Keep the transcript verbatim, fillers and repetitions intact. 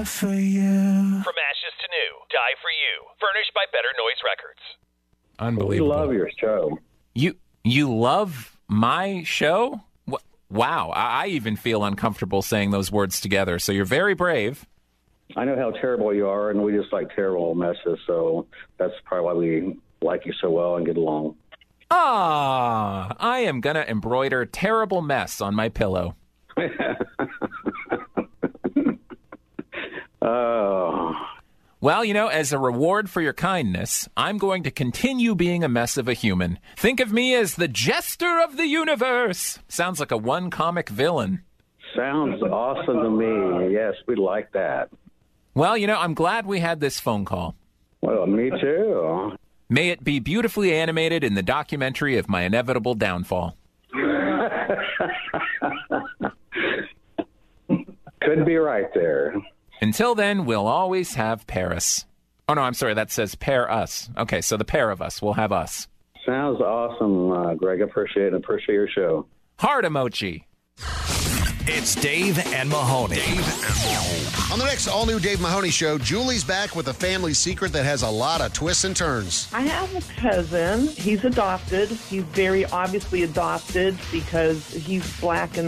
for you. From ashes to new, Die for You. Furnished by Better Noise Records. Unbelievable. We love your show. You you love my show? Wh- Wow. I, I even feel uncomfortable saying those words together. So you're very brave. I know how terrible you are, and we just like terrible messes, so that's probably why we like you so well and get along. Ah, I am going to embroider terrible mess on my pillow. Oh. Well, you know, as a reward for your kindness, I'm going to continue being a mess of a human. Think of me as the jester of the universe. Sounds like a one-comic villain. Sounds awesome to me. Yes, we like that. Well, you know, I'm glad we had this phone call. Well, me too. May it be beautifully animated in the documentary of my inevitable downfall. Could be right there. Until then, we'll always have Paris. Oh, no, I'm sorry. That says pair us. Okay, so the pair of us will have us. Sounds awesome, uh, Greg. I appreciate it. Appreciate your show. Heart emoji. It's Dave and Mahoney. Dave and Mahoney. On the next all-new Dave Mahoney show, Julie's back with a family secret that has a lot of twists and turns. I have a cousin. He's adopted. He's very obviously adopted because he's black and